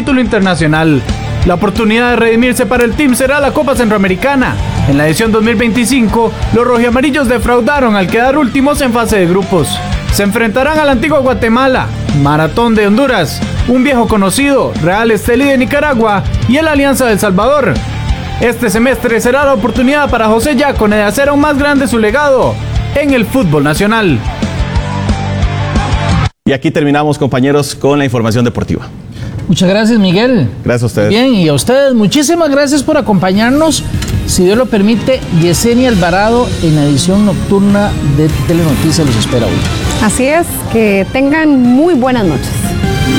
título internacional. La oportunidad de redimirse para el team será la Copa Centroamericana. En la edición 2025, los rojiamarillos defraudaron al quedar últimos en fase de grupos. Se enfrentarán a la antigua Guatemala, Maratón de Honduras, un viejo conocido, Real Estelí de Nicaragua y el Alianza de El Salvador. Este semestre será la oportunidad para José Yácone de hacer aún más grande su legado en el fútbol nacional. Y aquí terminamos, compañeros, con la información deportiva. Muchas gracias, Miguel. Gracias a ustedes. Bien, y a ustedes, muchísimas gracias por acompañarnos. Si Dios lo permite, Yesenia Alvarado en la edición nocturna de Telenoticias los espera hoy. Así es, que tengan muy buenas noches.